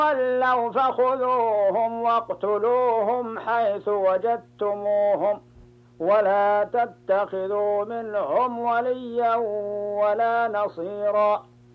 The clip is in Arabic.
ولوا فخذوهم واقتلوهم حيث وجدتموهم ولا تتخذوا منهم وليا ولا نصيرا